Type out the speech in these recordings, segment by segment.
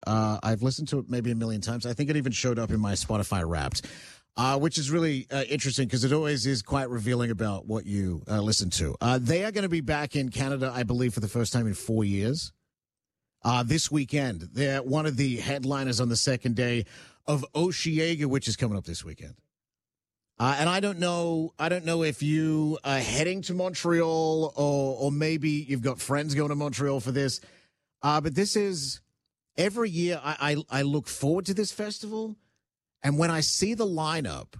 I've listened to it maybe a million times. I think it even showed up in my Spotify Wrapped, which is really interesting because it always is quite revealing about what you listen to. They are going to be back in Canada, I believe, for the first time in 4 years. This weekend, they're one of the headliners on the second day of Osheaga, which is coming up this weekend. And I don't know if you are heading to Montreal or maybe you've got friends going to Montreal for this. But this is every year I look forward to this festival. And when I see the lineup,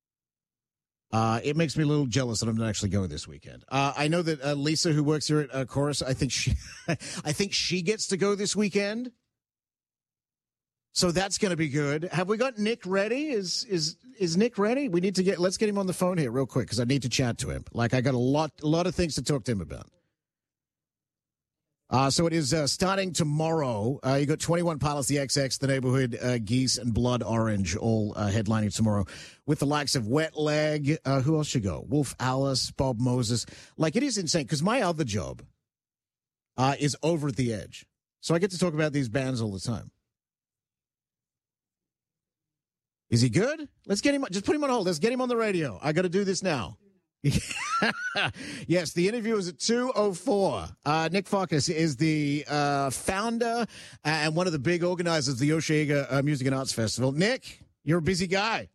it makes me a little jealous that I'm not actually going this weekend. I know that Lisa, who works here at Chorus, I think she gets to go this weekend. So that's going to be good. Have we got Nick ready? Is Nick ready? Let's get him on the phone here real quick because I need to chat to him. Like I got a lot of things to talk to him about. So it is starting tomorrow. You got 21 Pilots, the XX, The Neighborhood, Geese, and Blood Orange all headlining tomorrow with the likes of Wet Leg. Who else should go? Wolf Alice, Bob Moses. Like it is insane because my other job is Over at the Edge. So I get to talk about these bands all the time. Is he good? Let's get him. Just put him on hold. Let's get him on the radio. I got to do this now. Yes, the interview is at 2:04. Nick Farkas is the founder and one of the big organizers of the Osheaga Music and Arts Festival. Nick, you're a busy guy.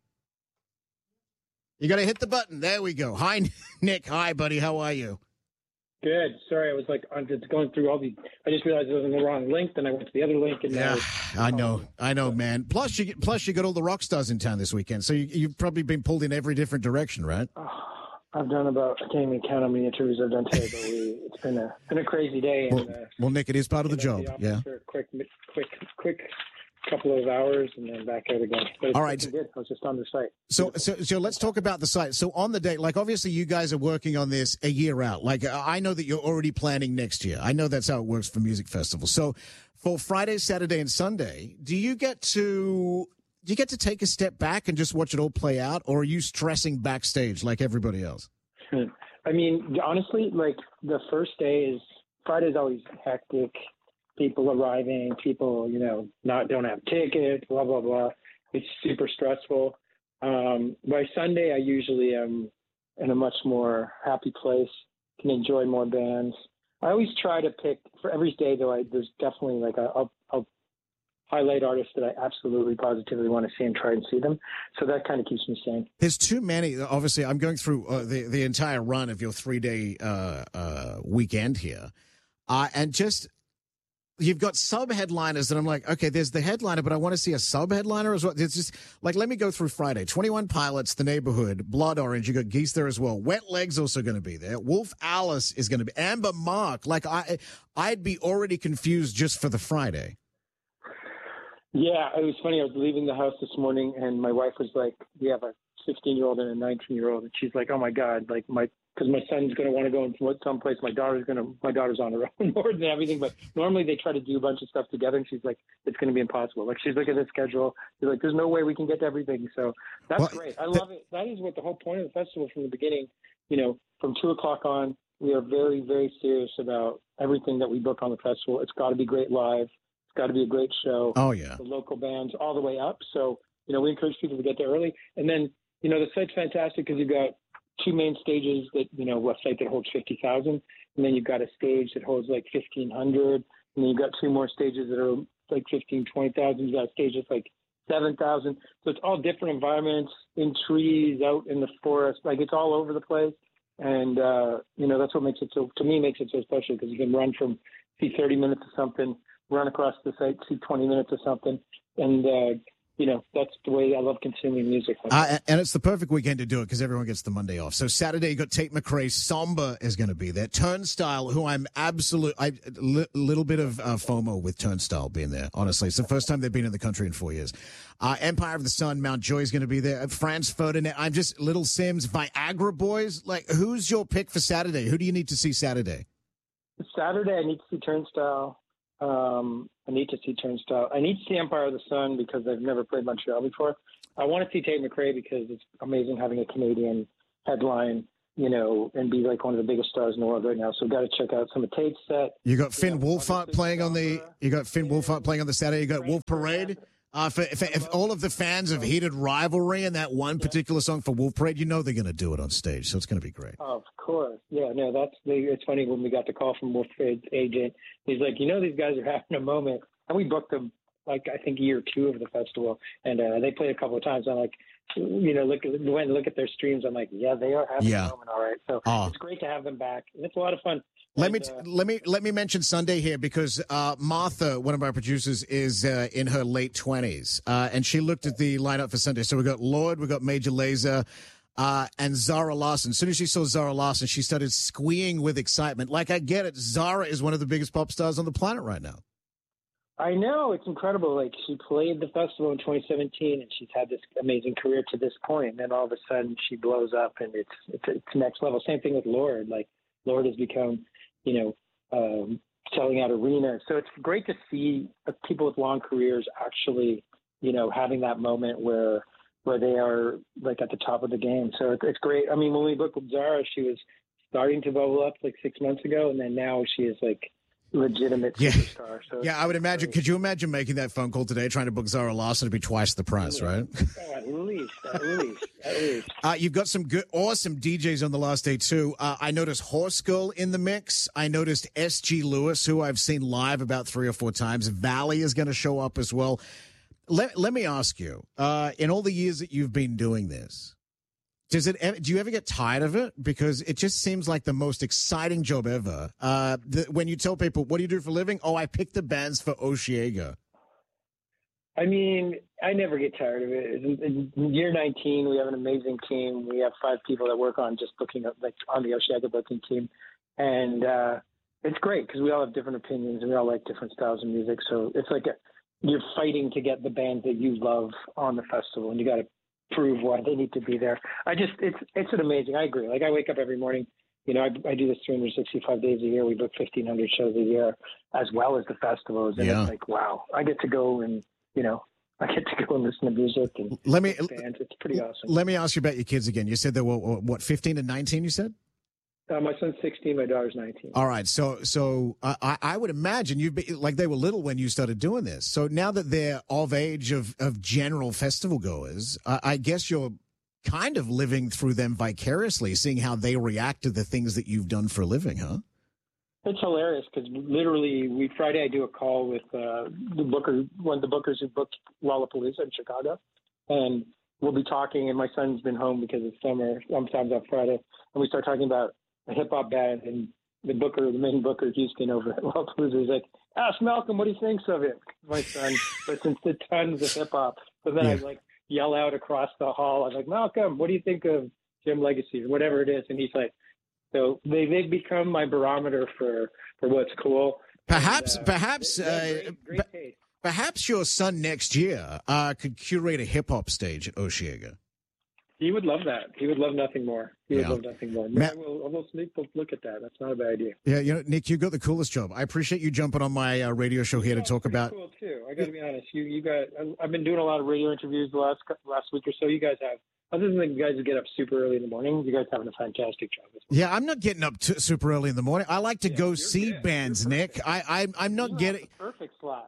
You got to hit the button. There we go. Hi, Nick. Hi, buddy. How are you? Good. Sorry, I was I'm just going through all these. I just realized I was on the wrong link. Then I went to the other link, and yeah, I know, man. Plus, you got all the rock stars in town this weekend, so you've probably been pulled in every different direction, right? I've done I can't even count how many interviews I've done today, but it's been a crazy day. Well, Nick, it is part of the job. Yeah. For a quick couple of hours and then back out again. All right. Good. I was just on the site. So let's talk about the site. So on the day, like obviously you guys are working on this a year out. Like I know that you're already planning next year. I know that's how it works for music festivals. So for Friday, Saturday, and Sunday, do you get to take a step back and just watch it all play out, or are you stressing backstage like everybody else? I mean, honestly, like the first day Friday's always hectic. People arriving, people, don't have tickets, blah, blah, blah. It's super stressful. By Sunday, I usually am in a much more happy place, can enjoy more bands. I always try to pick, for every day, though, there's definitely I'll highlight artists that I absolutely positively want to see and try and see them. So that kind of keeps me sane. There's too many. Obviously, I'm going through the entire run of your 3-day weekend here. And just... You've got sub-headliners that I'm like, okay, there's the headliner, but I want to see a sub-headliner as well. It's just like, let me go through Friday. 21 Pilots, The Neighborhood, Blood Orange. You got Geese there as well. Wet Leg's also going to be there. Wolf Alice is going to be. Amber Mark. Like, I'd be already confused just for the Friday. Yeah, it was funny. I was leaving the house this morning, and my wife was like, we have a 15-year-old and a 19-year-old, and she's like, oh, my God, like because my son's going to want to go someplace. My daughter's on her own more than everything. But normally they try to do a bunch of stuff together, and she's like, it's going to be impossible. Like she's looking at the schedule. She's like, there's no way we can get to everything. So that's great. I love it. That is what the whole point of the festival from the beginning. From 2:00 on, we are very, very serious about everything that we book on the festival. It's got to be great live. It's got to be a great show. Oh yeah. The local bands all the way up. So we encourage people to get there early, and then the site's fantastic because you've got two main stages that, a site that holds 50,000, and then you've got a stage that holds like 1,500, and then you've got two more stages that are like 15, 20,000. You've got a stage that's like 7,000. So it's all different environments, in trees, out in the forest. Like it's all over the place. And, that's what makes it so special because you can run from, see 30 minutes of something, run across the site, see 20 minutes of something. And, that's the way I love consuming music. And it's the perfect weekend to do it because everyone gets the Monday off. So Saturday, you got Tate McRae. Samba is going to be there. Turnstile, who little bit of FOMO with Turnstile being there, honestly. It's the first time they've been in the country in 4 years. Empire of the Sun, Mount Joy is going to be there. Franz Ferdinand, Little Sims, Viagra Boys. Like, who's your pick for Saturday? Who do you need to see Saturday? Saturday, I need to see Turnstile. I need to see Turnstile. I need to see Empire of the Sun because I've never played Montreal before. I want to see Tate McRae because it's amazing having a Canadian headline. and be like one of the biggest stars in the world right now. So got to check out some of Tate's set. You got Finn Wolfhard playing on the. You got Finn Wolfhard playing on the Saturday. You got Wolf Parade. For all of the fans of Heated Rivalry and that one particular song for Wolf Parade, they're going to do it on stage, so it's going to be great. Of course, yeah. No, it's funny when we got the call from Wolf Parade's agent. He's like, these guys are having a moment, and we booked them like I think year 2 of the festival, and they played a couple of times. I'm like, look at their streams. I'm like, yeah, they are having a moment, all right. So it's great to have them back, and it's a lot of fun. Let me mention Sunday here because Martha, one of our producers, is in her late 20s, and she looked at the lineup for Sunday. So we got Lord, we got Major Lazer, and Zara Larsson. As soon as she saw Zara Larsson, she started squeeing with excitement. Like, I get it. Zara is one of the biggest pop stars on the planet right now. I know, it's incredible. Like, she played the festival in 2017, and she's had this amazing career to this point. And then all of a sudden, she blows up, and it's next level. Same thing with Lorde. Like, Lorde has become, selling out arenas. So it's great to see people with long careers actually, having that moment where they are like at the top of the game. So it's great. I mean, when we booked with Zara, she was starting to bubble up like 6 months ago, and then now she is like legitimate superstar. So I would imagine. Could you imagine making that phone call today, trying to book Zara Larsson to be twice the price, right? At least. You've got some good, awesome DJs on the last day too. I noticed Horse Girl in the mix. I noticed S.G. Lewis, who I've seen live about 3 or 4 times. Valley is going to show up as well. Let me ask you, in all the years that you've been doing this, do you ever get tired of it? Because it just seems like the most exciting job ever. When you tell people, what do you do for a living? Oh, I pick the bands for Osheaga. I mean, I never get tired of it. In year 19, we have an amazing team. We have 5 people that work on just booking up, like on the Osheaga booking team. And it's great because we all have different opinions and we all like different styles of music. So it's like you're fighting to get the bands that you love on the festival, and you got to prove why they need to be there. It's an amazing. I agree. Like, I wake up every morning. I do this 365 days a year. We book 1,500 shows a year, as well as the festivals. And it's like, wow, I get to go and I get to go and listen to music and bands. It's pretty awesome. Let me ask you about your kids again. You said they were what, 15 and 19? You said. My son's 16. My daughter's 19. All right. So I would imagine you've been like they were little when you started doing this. So now that they're of age of general festival goers, I guess you're kind of living through them vicariously, seeing how they react to the things that you've done for a living, huh? It's hilarious because literally Friday I do a call with one of the bookers who booked Lollapalooza in Chicago, and we'll be talking. And my son's been home because it's summer. Sometimes on Friday, and we start talking about a hip hop band, and the main booker, Houston over at Lollapalooza, is like, ask Malcolm what he thinks of it. My son listens to tons of hip hop. So then I like yell out across the hall. I'm like, Malcolm, what do you think of Jim Legacy or whatever it is? And he's like, so they've become my barometer for what's cool. Perhaps great taste. Perhaps your son next year could curate a hip hop stage at Osheaga. He would love that. He would love nothing more. He would love nothing more. I will look at that. That's not a bad idea. Yeah, Nick, you got the coolest job. I appreciate you jumping on my radio show here to talk about. Cool too. I got to be honest. You got. I've been doing a lot of radio interviews the last week or so. You guys have. Other than the guys who get up super early in the morning, you guys having a fantastic job. Yeah, I'm not getting up super early in the morning. I like to go see bands, Nick. I'm not getting perfect slot.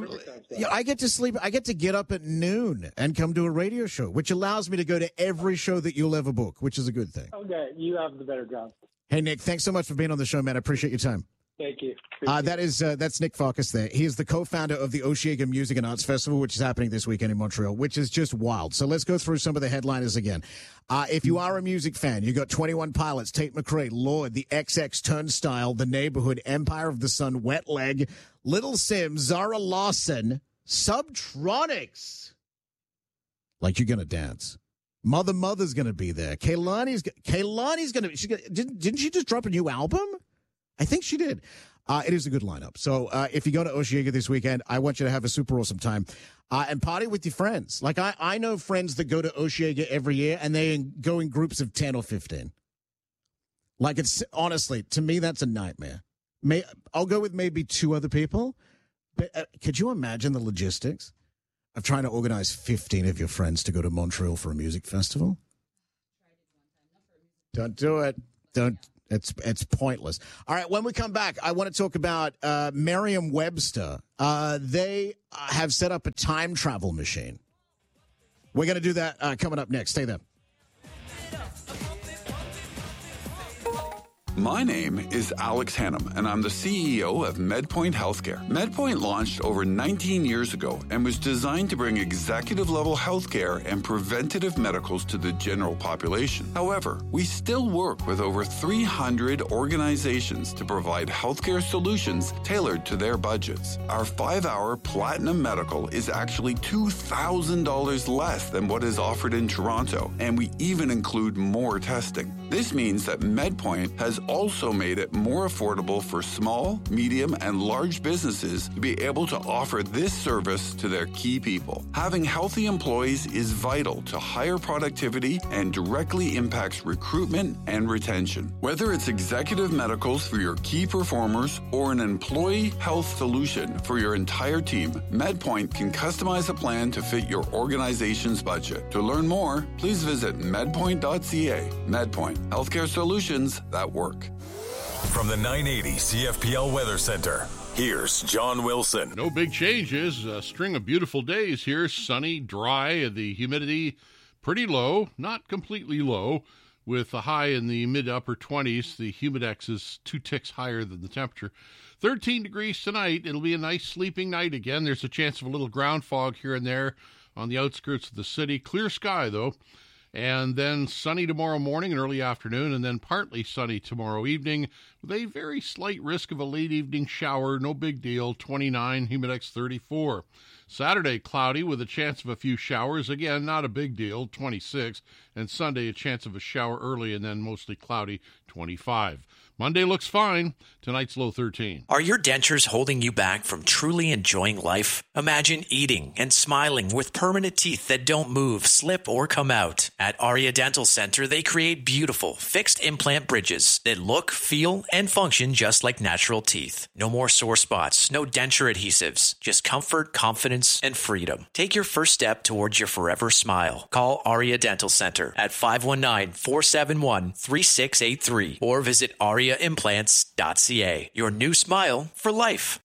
I get to sleep. I get to get up at noon and come to a radio show, which allows me to go to every show that you'll ever book, which is a good thing. Okay, you have the better job. Hey, Nick, thanks so much for being on the show, man. I appreciate your time. Thank you. That's Nick Farkas there. He is the co-founder of the Osheaga Music and Arts Festival, which is happening this weekend in Montreal, which is just wild. So let's go through some of the headliners again. If you are a music fan, you got 21 Pilots, Tate McRae, Lorde, the XX Turnstile, The Neighborhood, Empire of the Sun, Wet Leg, Little Sims, Zara Larsson, Subtronics. Like you're going to dance. Mother's going to be there. Kaylani's going to be. Didn't she just drop a new album? I think she did. It is a good lineup. So if you go to Osheaga this weekend, I want you to have a super awesome time and party with your friends. Like I know friends that go to Osheaga every year and they go in groups of 10 or 15. Like it's honestly, to me, that's a nightmare. I'll go with maybe 2 other people. But could you imagine the logistics of trying to organize 15 of your friends to go to Montreal for a music festival? Don't do it. Don't. It's pointless. All right, when we come back, I want to talk about Merriam-Webster. They have set up a time travel machine. We're going to do that coming up next. Stay there. My name is Alex Hannum, and I'm the CEO of MedPoint Healthcare. MedPoint launched over 19 years ago and was designed to bring executive-level healthcare and preventative medicals to the general population. However, we still work with over 300 organizations to provide healthcare solutions tailored to their budgets. Our 5-hour Platinum Medical is actually $2,000 less than what is offered in Toronto, and we even include more testing. This means that MedPoint has also made it more affordable for small, medium, and large businesses to be able to offer this service to their key people. Having healthy employees is vital to higher productivity and directly impacts recruitment and retention. Whether it's executive medicals for your key performers or an employee health solution for your entire team, MedPoint can customize a plan to fit your organization's budget. To learn more, please visit medpoint.ca. MedPoint, healthcare solutions that work. From the 980 CFPL Weather Center, here's John Wilson. No big changes. A string of beautiful days here. Sunny, dry, the humidity pretty low, not completely low, with a high in the mid-upper 20s. The humidex is 2 ticks higher than the temperature. 13 degrees tonight. It'll be a nice sleeping night again. There's a chance of a little ground fog here and there on the outskirts of the city. Clear sky, though. And then sunny tomorrow morning and early afternoon, and then partly sunny tomorrow evening with a very slight risk of a late evening shower. No big deal, 29, humidex 34. Saturday, cloudy with a chance of a few showers. Again, not a big deal, 26. And Sunday, a chance of a shower early and then mostly cloudy, 25. Monday looks fine. Tonight's low 13. Are your dentures holding you back from truly enjoying life? Imagine eating and smiling with permanent teeth that don't move, slip, or come out. At Aria Dental Center, they create beautiful fixed implant bridges that look, feel, and function just like natural teeth. No more sore spots, no denture adhesives, just comfort, confidence, and freedom. Take your first step towards your forever smile. Call Aria Dental Center at 519-471-3683 or visit ariaimplants.ca. Your new smile for life.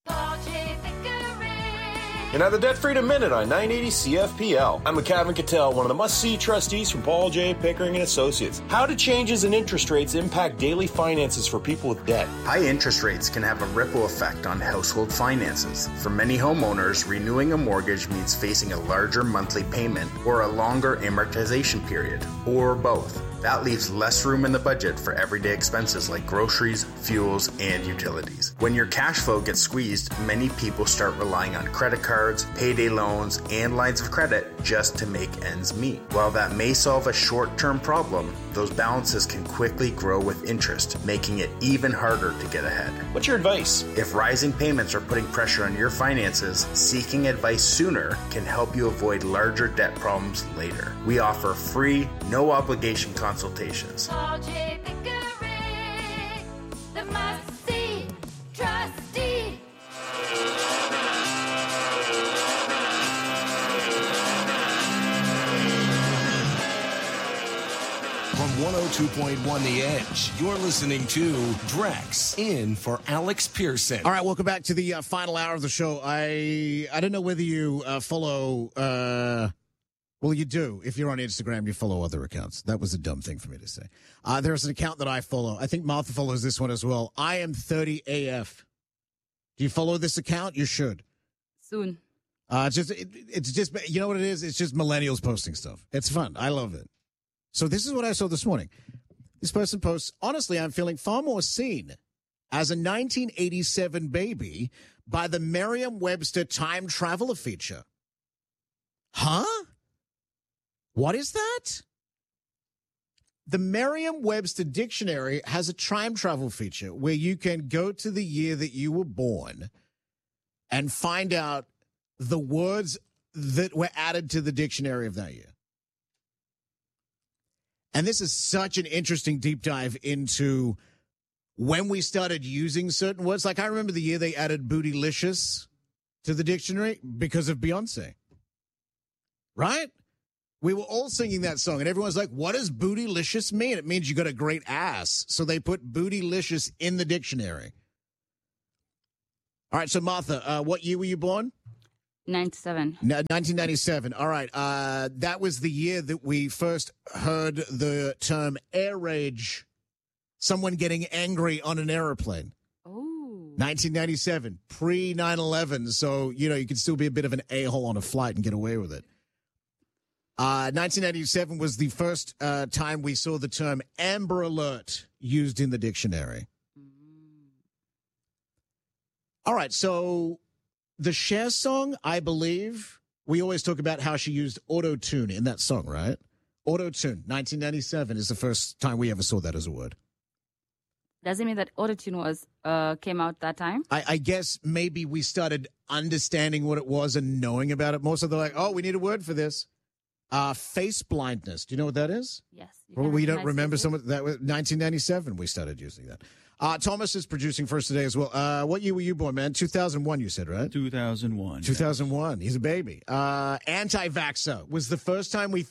And now the Debt Freedom Minute on 980 CFPL. I'm McCavin Cattell, one of the must-see trustees from Paul J. Pickering and Associates. How do changes in interest rates impact daily finances for people with debt? High interest rates can have a ripple effect on household finances. For many homeowners, renewing a mortgage means facing a larger monthly payment or a longer amortization period, or both. That leaves less room in the budget for everyday expenses like groceries, fuels, and utilities. When your cash flow gets squeezed, many people start relying on credit cards, payday loans, and lines of credit just to make ends meet. While that may solve a short-term problem, those balances can quickly grow with interest, making it even harder to get ahead. What's your advice? If rising payments are putting pressure on your finances, seeking advice sooner can help you avoid larger debt problems later. We offer free, no-obligation consultations. Paul J. Pickering, the must-see trustee. From 102.1 The Edge, you're listening to Drex in for Alex Pearson. All right, welcome back to the final hour of the show. I don't know whether you follow... well, you do. If you're on Instagram, you follow other accounts. That was a dumb thing for me to say. There's an account that I follow. I think Martha follows this one as well. I am 30 AF. Do you follow this account? You should. Soon. It's just, you know what it is? It's just millennials posting stuff. It's fun. I love it. So this is what I saw this morning. This person posts, honestly, I'm feeling far more seen as a 1987 baby by the Merriam-Webster time traveler feature. Huh? What is that? The Merriam-Webster dictionary has a time travel feature where you can go to the year that you were born and find out the words that were added to the dictionary of that year. And this is such an interesting deep dive into when we started using certain words. Like I remember the year they added bootylicious to the dictionary because of Beyonce. Right? We were all singing that song, and everyone's like, what does bootylicious mean? It means you got a great ass. So they put bootylicious in the dictionary. All right, so Martha, what year were you born? 97. 1997. All right. That was the year that we first heard the term air rage, someone getting angry on an airplane. Oh. 1997, pre 9/11. So, you could still be a bit of an a-hole on a flight and get away with it. 1997 was the first time we saw the term Amber Alert used in the dictionary. All right, so the Cher song, I believe, we always talk about how she used auto-tune in that song, right? Auto-tune, 1997 is the first time we ever saw that as a word. Does it mean that autotune came out that time? I guess maybe we started understanding what it was and knowing about it more. So they're like, oh, we need a word for this. Face blindness. Do you know what that is? Yes. Well, we don't remember some of that. Was 1997 we started using that. Thomas is producing for us today as well. What year were you born, man? 2001, you said, right? 2001. 2001. He's a baby. Anti-vaxxer was the first time we...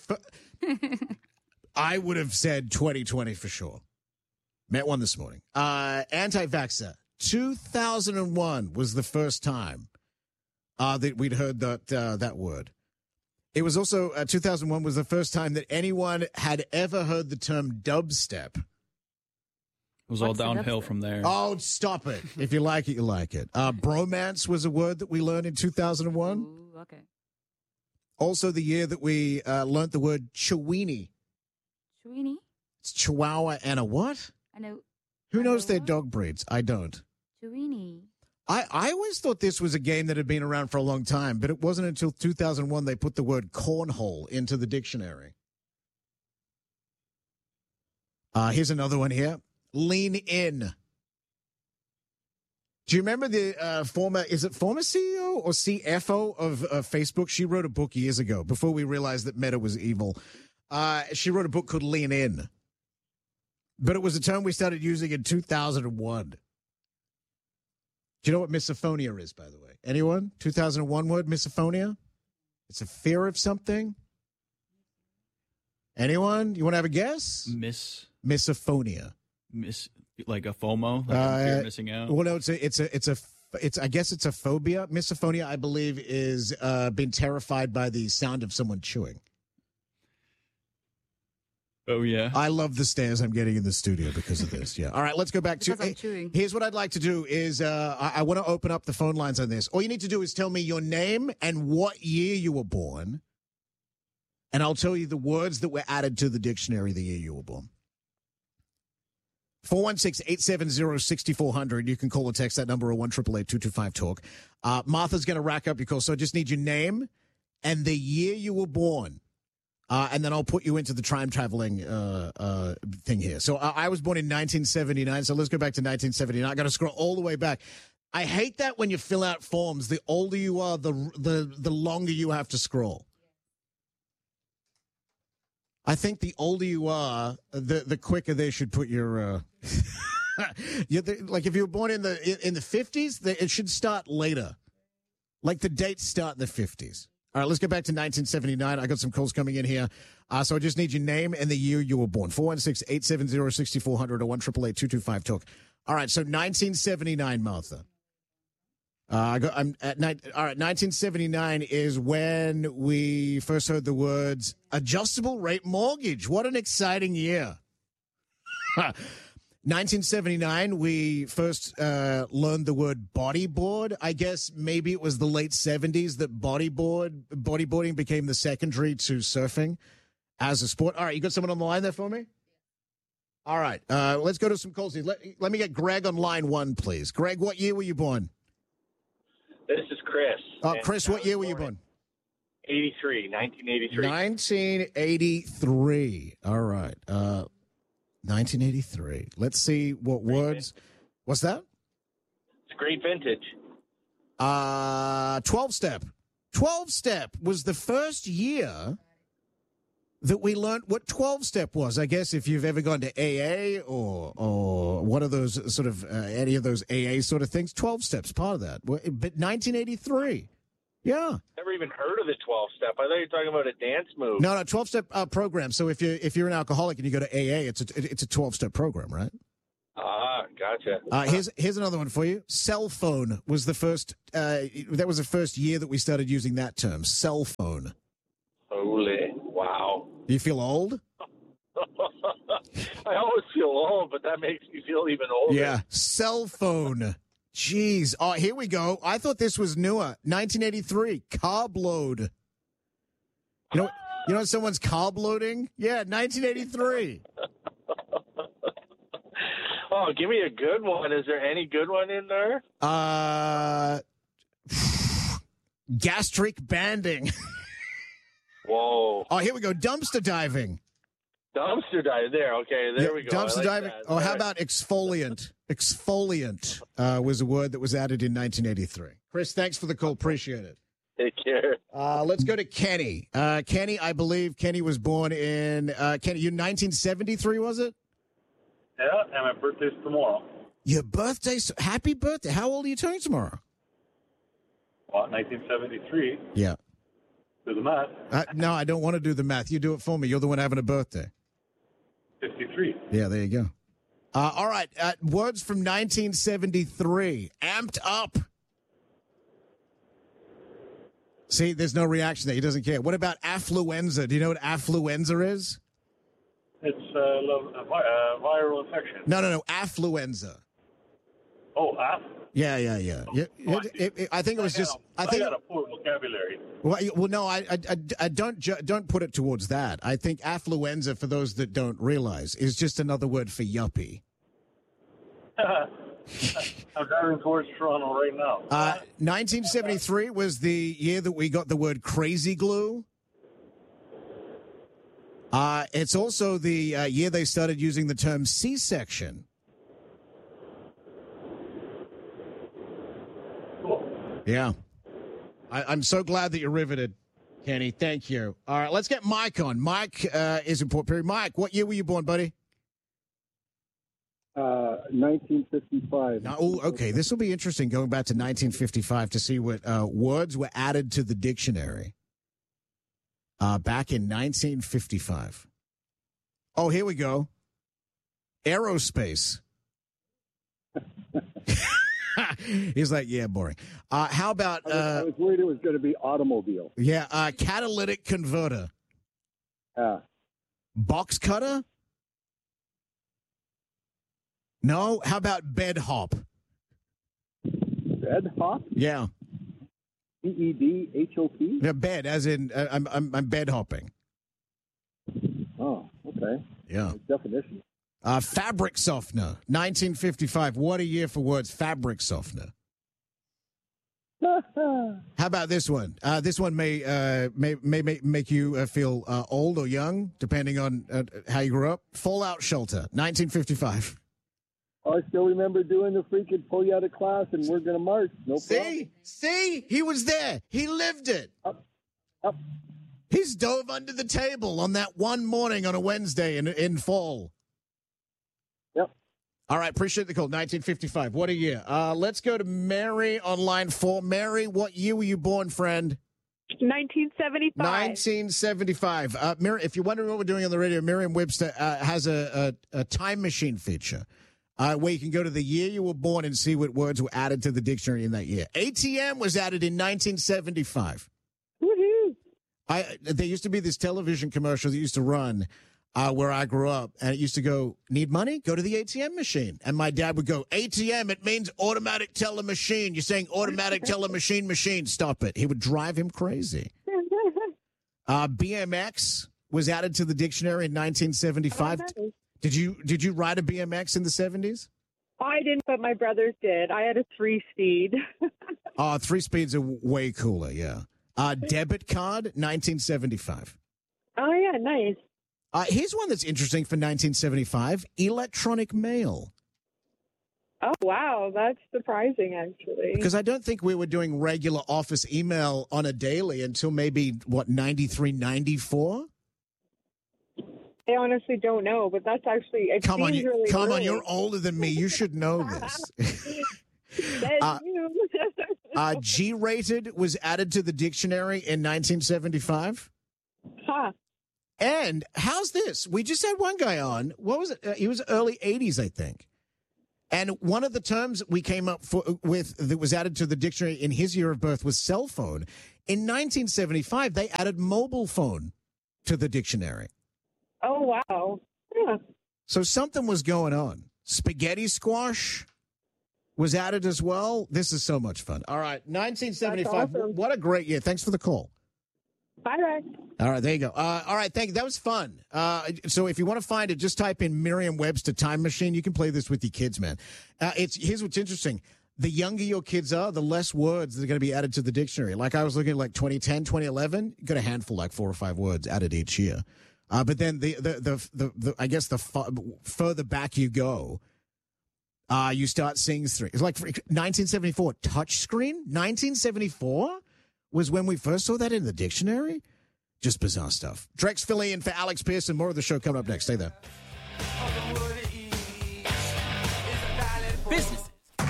I would have said 2020 for sure. Met one this morning. Anti-vaxxer. 2001 was the first time that we'd heard that word. It was also 2001 was the first time that anyone had ever heard the term dubstep. It was all downhill from there. Oh, stop it. If you like it, you like it. Bromance was a word that we learned in 2001. Ooh, okay. Also the year that we learned the word Chiweenie. Chiweenie? It's Chihuahua and a what? I know. Who knows their dog breeds? I don't. Chiweenie. I always thought this was a game that had been around for a long time, but it wasn't until 2001 they put the word cornhole into the dictionary. Here's another one here. Lean in. Do you remember the former CEO or CFO of Facebook? She wrote a book years ago before we realized that Meta was evil. She wrote a book called Lean In. But it was a term we started using in 2001. Do you know what misophonia is, by the way? Anyone? 2001 word, misophonia? It's a fear of something? Anyone? You want to have a guess? Misophonia. Like a FOMO? Like a fear of missing out? Well, no, it's I guess it's a phobia. Misophonia, I believe, is being terrified by the sound of someone chewing. Oh, yeah. I love the stares I'm getting in the studio because of this. Yeah. All right, let's go back to... Here's what I'd like to do is I want to open up the phone lines on this. All you need to do is tell me your name and what year you were born, and I'll tell you the words that were added to the dictionary the year you were born. 416-870-6400. You can call or text that number or 1-888-225-TALK. Martha's going to rack up your call, so I just need your name and the year you were born. And then I'll put you into the time traveling thing here. So I was born in 1979. So let's go back to 1979. I got to scroll all the way back. I hate that when you fill out forms, the older you are, the longer you have to scroll. I think the older you are, the quicker they should put your. Like if you were born in the 50s, it should start later. Like the dates start in the 50s. All right, let's get back to 1979. I got some calls coming in here. So I just need your name and the year you were born. 416-870-6400 or 1-888-225-TALK. All right, so 1979, Martha. All right, 1979 is when we first heard the words adjustable rate mortgage. What an exciting year. 1979, we first learned the word bodyboard. I guess maybe it was the late 70s that bodyboarding became the secondary to surfing as a sport. All right, you got someone on the line there for me? All right, let's go to some calls. Let me get Greg on line one, please. Greg, what year were you born? This is Chris. Chris, what year were you born? 1983. 1983. All right. 1983. Let's see what words. What's that? It's great vintage. 12-step. 12-step was the first year that we learned what 12-step was. I guess if you've ever gone to AA or one of those sort of any of those AA sort of things, 12 steps part of that. But 1983. Yeah. Never even heard of the 12-step. I thought you were talking about a dance move. No, 12-step program. So if you're an alcoholic and you go to AA, it's a 12-step program, right? Ah, gotcha. Here's another one for you. Cell phone was the first. That was the first year that we started using that term. Cell phone. Holy, wow. Do you feel old? I always feel old, but that makes me feel even older. Yeah. Cell phone. Jeez. Oh, here we go. I thought this was newer. 1983. Carb load. You know someone's carb loading? Yeah, 1983. Oh, give me a good one. Is there any good one in there? Gastric banding. Whoa. Oh, here we go. Dumpster diving. Dumpster dive. There. Okay, there we go. Dumpster diving. That. Oh, how about exfoliant? Exfoliant was a word that was added in 1983. Chris, thanks for the call. Appreciate it. Take care. Let's go to Kenny. Kenny, I believe Kenny was born in, Kenny, you 1973, was it? Yeah, and my birthday's tomorrow. Your birthday? Happy birthday. How old are you turning tomorrow? Well, 1973. Yeah. Do the math. No, I don't want to do the math. You do it for me. You're the one having a birthday. 53. Yeah, there you go. All right. Words from 1973. Amped up. See, there's no reaction there. He doesn't care. What about affluenza? Do you know what affluenza is? It's viral infection. No. Affluenza. Oh, Yeah. I think it was just. I got a poor vocabulary. Well, no, I don't put it towards that. I think affluenza, for those that don't realize, is just another word for yuppie. I'm driving towards Toronto right now. 1973 was the year that we got the word crazy glue. It's also the year they started using the term C-section. Cool. Yeah. I'm so glad that you're riveted, Kenny. Thank you. All right, let's get Mike on. Mike is in Port Perry. Mike, what year were you born, buddy? 1955. Oh, okay. This will be interesting going back to 1955 to see what words were added to the dictionary back in 1955. Oh, here we go. Aerospace. He's like, yeah, boring. How about... I was worried it was going to be automobile. Yeah, catalytic converter. Box cutter? No? How about bed hop? Bed hop? Yeah. B-E-D-H-O-P? Yeah, bed, as in I'm bed hopping. Oh, okay. Yeah. Definition. Fabric softener, 1955. What a year for words. Fabric softener. How about this one? This one may make you feel old or young, depending on how you grew up. Fallout shelter, 1955. I still remember doing the freaking pull you out of class and we're going to march. No problem. See? He was there. He lived it. Up. He's dove under the table on that one morning on a Wednesday in fall. Yep. All right, appreciate the call. 1955. What a year. Let's go to Mary on line 4. Mary, what year were you born, friend? 1975. 1975. Mary, if you're wondering what we're doing on the radio, Merriam-Webster has a time machine feature where you can go to the year you were born and see what words were added to the dictionary in that year. ATM was added in 1975. Woohoo! There used to be this television commercial that used to run where I grew up, and it used to go, need money? Go to the ATM machine. And my dad would go, ATM, it means automatic teller machine. You're saying automatic teller machine. Stop it. He would drive him crazy. BMX was added to the dictionary in 1975. Did you ride a BMX in the 70s? I didn't, but my brothers did. I had a 3-speed. 3-speeds are way cooler, yeah. Debit card, 1975. Oh, yeah, nice. Here's one that's interesting for 1975, electronic mail. Oh, wow. That's surprising, actually. Because I don't think we were doing regular office email on a daily until maybe, 93, 94? I honestly don't know, but that's actually... Come on, really you're older than me. You should know this. G-rated was added to the dictionary in 1975. Huh. And how's this? We just had one guy on. What was it? He was early 80s, I think. And one of the terms we came up with that was added to the dictionary in his year of birth was cell phone. In 1975, they added mobile phone to the dictionary. Oh, wow. Yeah. So something was going on. Spaghetti squash was added as well. This is so much fun. All right, 1975. Awesome. What a great year. Thanks for the call. Bye. All right, there you go. All right, thank you. That was fun. So if you want to find it, just type in Merriam-Webster Time Machine. You can play this with your kids, man. Here's what's interesting. The younger your kids are, the less words that are going to be added to the dictionary. Like I was looking at 2010, 2011, you got a handful, like 4 or 5 words added each year. But then I guess further back you go, you start seeing things. It's like 1974 touchscreen. 1974 was when we first saw that in the dictionary. Just bizarre stuff. Drex filling in for Alex Pearson. More of the show coming up next. Stay there. Business.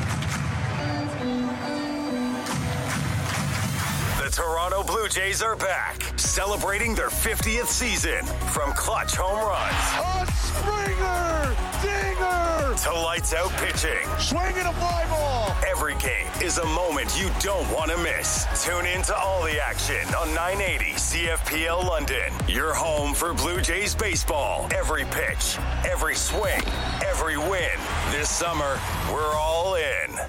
The Toronto Blue Jays are back, celebrating their 50th season. From clutch home runs, a Springer, dinger, to lights out pitching, swinging a fly ball. Every game is a moment you don't want to miss. Tune in to all the action on 980 CFPL London. Your home for Blue Jays baseball. Every pitch, every swing, every win. This summer, we're all in.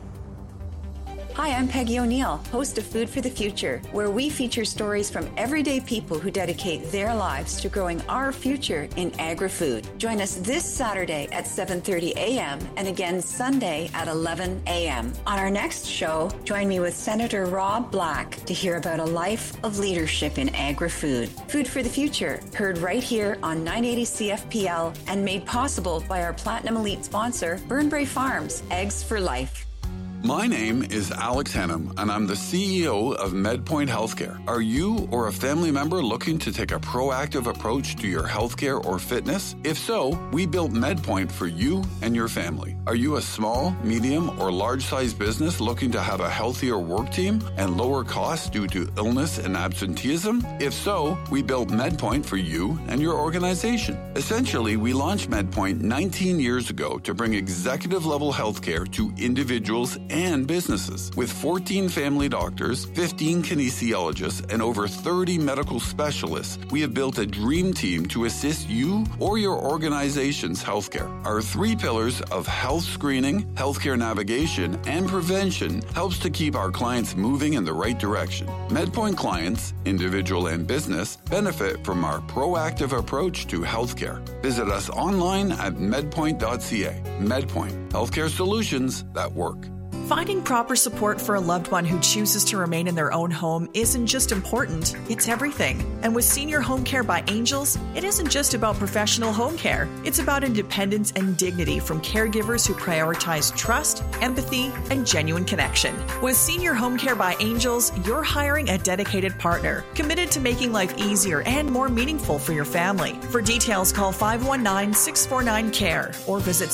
Hi, I'm Peggy O'Neill, host of Food for the Future, where we feature stories from everyday people who dedicate their lives to growing our future in agri-food. Join us this Saturday at 7:30 a.m. and again Sunday at 11 a.m. On our next show, join me with Senator Rob Black to hear about a life of leadership in agri-food. Food for the Future, heard right here on 980 CFPL and made possible by our Platinum Elite sponsor, Burnbrae Farms, Eggs for Life. My name is Alex Hannum, and I'm the CEO of MedPoint Healthcare. Are you or a family member looking to take a proactive approach to your healthcare or fitness? If so, we built MedPoint for you and your family. Are you a small, medium, or large-sized business looking to have a healthier work team and lower costs due to illness and absenteeism? If so, we built MedPoint for you and your organization. Essentially, we launched MedPoint 19 years ago to bring executive-level healthcare to individuals and businesses. With 14 family doctors, 15 kinesiologists, and over 30 medical specialists, we have built a dream team to assist you or your organization's healthcare. Our 3 pillars of health screening, healthcare navigation, and prevention helps to keep our clients moving in the right direction. MedPoint clients, individual and business, benefit from our proactive approach to healthcare. Visit us online at medpoint.ca. MedPoint, healthcare solutions that work. Finding proper support for a loved one who chooses to remain in their own home isn't just important, it's everything. And with Senior Home Care by Angels, it isn't just about professional home care. It's about independence and dignity from caregivers who prioritize trust, empathy, and genuine connection. With Senior Home Care by Angels, you're hiring a dedicated partner, committed to making life easier and more meaningful for your family. For details, call 519-649-CARE or visit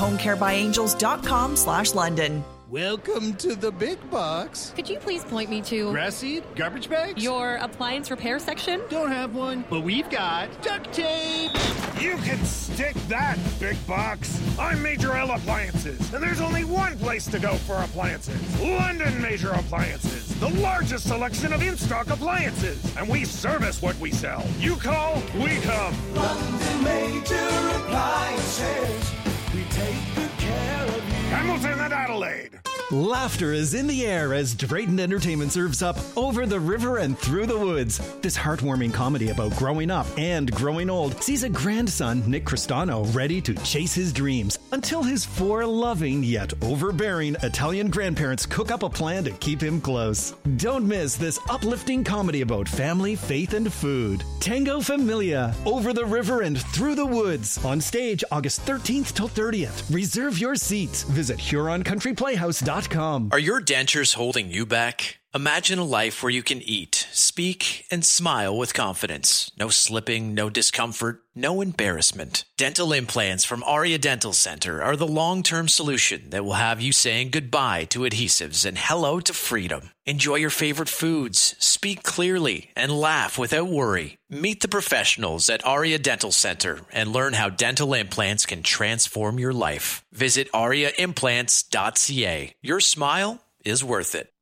seniorhomecarebyangels.com/London. Welcome to the big box. Could you please point me to grass seed, garbage bags? Your appliance repair section? Don't have one, but we've got duct tape. You can stick that, big box. I'm Major L Appliances, and there's only one place to go for appliances. London Major Appliances, the largest selection of in-stock appliances, and we service what we sell. You call, we come. London Major Appliances, we take good care of you. Hamilton and Adelaide. Laughter is in the air as Drayton Entertainment serves up Over the River and Through the Woods. This heartwarming comedy about growing up and growing old sees a grandson, Nick Cristano, ready to chase his dreams until his 4 loving yet overbearing Italian grandparents cook up a plan to keep him close. Don't miss this uplifting comedy about family, faith, and food. Tango Familia, Over the River and Through the Woods. On stage August 13th till 30th. Reserve your seats. Visit HuronCountryPlayhouse.com. Are your dentures holding you back? Imagine a life where you can eat, speak, and smile with confidence. No slipping, no discomfort, no embarrassment. Dental implants from Aria Dental Center are the long-term solution that will have you saying goodbye to adhesives and hello to freedom. Enjoy your favorite foods, speak clearly, and laugh without worry. Meet the professionals at Aria Dental Center and learn how dental implants can transform your life. Visit ariaimplants.ca. Your smile is worth it.